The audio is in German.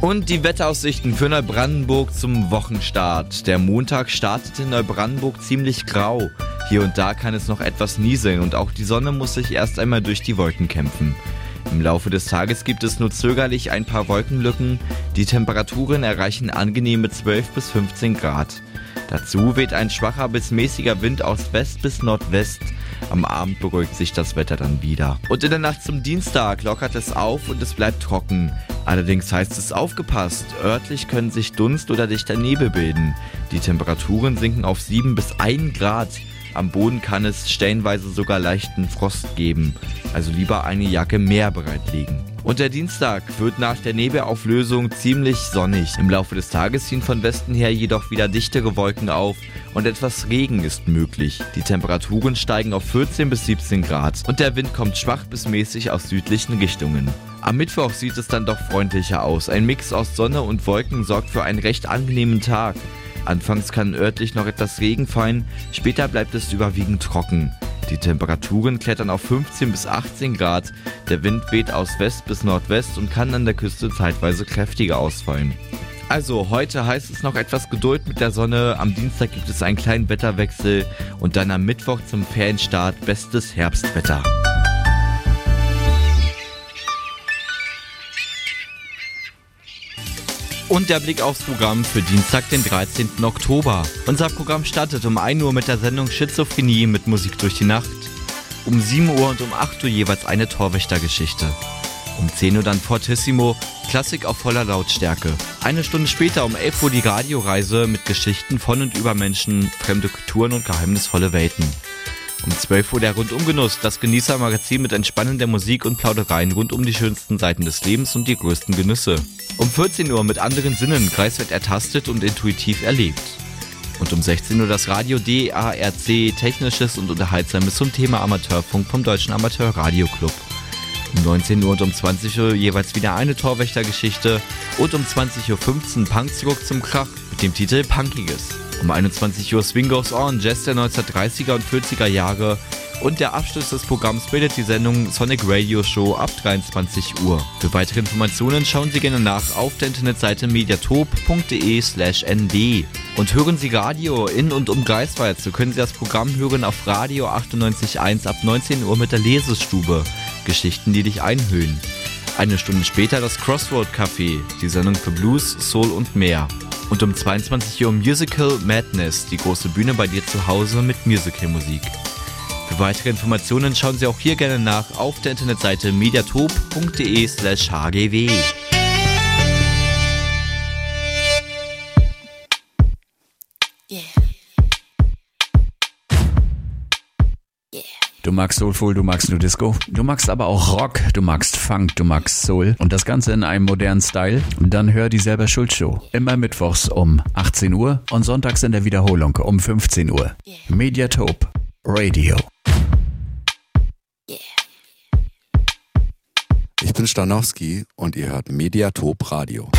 Und die Wetteraussichten für Neubrandenburg zum Wochenstart. Der Montag startet in Neubrandenburg ziemlich grau. Hier und da kann es noch etwas nieseln und auch die Sonne muss sich erst einmal durch die Wolken kämpfen. Im Laufe des Tages gibt es nur zögerlich ein paar Wolkenlücken. Die Temperaturen erreichen angenehme 12 bis 15 Grad. Dazu weht ein schwacher bis mäßiger Wind aus West bis Nordwest. Am Abend beruhigt sich das Wetter dann wieder. Und in der Nacht zum Dienstag lockert es auf und es bleibt trocken. Allerdings heißt es aufgepasst, örtlich können sich Dunst oder dichter Nebel bilden. Die Temperaturen sinken auf 7 bis 1 Grad. Am Boden kann es stellenweise sogar leichten Frost geben. Also lieber eine Jacke mehr bereitlegen. Und der Dienstag wird nach der Nebelauflösung ziemlich sonnig. Im Laufe des Tages ziehen von Westen her jedoch wieder dichtere Wolken auf und etwas Regen ist möglich. Die Temperaturen steigen auf 14 bis 17 Grad und der Wind kommt schwach bis mäßig aus südlichen Richtungen. Am Mittwoch sieht es dann doch freundlicher aus. Ein Mix aus Sonne und Wolken sorgt für einen recht angenehmen Tag. Anfangs kann örtlich noch etwas Regen fallen, später bleibt es überwiegend trocken. Die Temperaturen klettern auf 15 bis 18 Grad, der Wind weht aus West bis Nordwest und kann an der Küste zeitweise kräftiger ausfallen. Also heute heißt es noch etwas Geduld mit der Sonne, am Dienstag gibt es einen kleinen Wetterwechsel und dann am Mittwoch zum Ferienstart bestes Herbstwetter. Und der Blick aufs Programm für Dienstag, den 13. Oktober. Unser Programm startet um 1 Uhr mit der Sendung Schizophrenie mit Musik durch die Nacht. Um 7 Uhr und um 8 Uhr jeweils eine Torwächtergeschichte. Um 10 Uhr dann Fortissimo, Klassik auf voller Lautstärke. Eine Stunde später um 11 Uhr die Radioreise mit Geschichten von und über Menschen, fremde Kulturen und geheimnisvolle Welten. Um 12 Uhr der Rundumgenuss, das Genießermagazin mit entspannender Musik und Plaudereien rund um die schönsten Seiten des Lebens und die größten Genüsse. Um 14 Uhr mit anderen Sinnen, greifswert ertastet und intuitiv erlebt. Und um 16 Uhr das Radio DARC, Technisches und Unterhaltsames zum Thema Amateurfunk vom Deutschen Amateurradioclub. Um 19 Uhr und um 20 Uhr jeweils wieder eine Torwächtergeschichte und um 20.15 Uhr Punk zurück zum Krach mit dem Titel Punkiges. Um 21 Uhr Swing Goes On, Jazz der 1930er und 40er Jahre und der Abschluss des Programms bildet die Sendung Sonic Radio Show ab 23 Uhr. Für weitere Informationen schauen Sie gerne nach auf der Internetseite mediatop.de/nd. Und hören Sie Radio in und um Greifswald, so können Sie das Programm hören auf Radio 98.1 ab 19 Uhr mit der Lesestube. Geschichten, die dich einhüllen. Eine Stunde später das Crossroad Café, die Sendung für Blues, Soul und mehr. Und um 22 Uhr Musical Madness, die große Bühne bei dir zu Hause mit Musicalmusik. Für weitere Informationen schauen Sie auch hier gerne nach auf der Internetseite mediatop.de/hgw. Du magst Soulful, du magst New Disco, du magst aber auch Rock, du magst Funk, du magst Soul und das Ganze in einem modernen Style. Und dann hör die Selber Schuld Show. Immer mittwochs um 18 Uhr und sonntags in der Wiederholung um 15 Uhr. Mediatop Radio. Ich bin Stanowski und ihr hört Mediatop Radio.